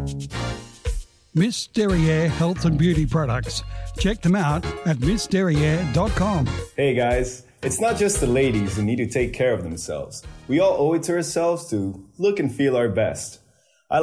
Miss Derriere Health and Beauty Products. Check them out at missderriere.com. Hey guys, it's not just the ladies who need to take care of themselves. We all owe it to ourselves to look and feel our best.